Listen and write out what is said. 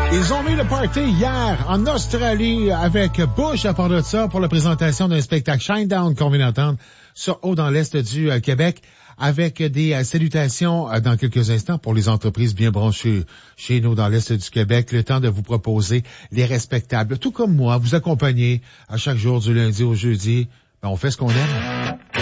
Ils ont mis le party hier en Australie avec Bush à part de ça pour la présentation d'un spectacle Shinedown qu'on vient d'entendre sur haut dans l'est du Québec avec des salutations dans quelques instants pour les entreprises bien branchées chez nous dans l'est du Québec. Le temps de vous proposer les respectables. Tout comme moi, vous accompagner à chaque jour du lundi au jeudi. Ben, on fait ce qu'on aime.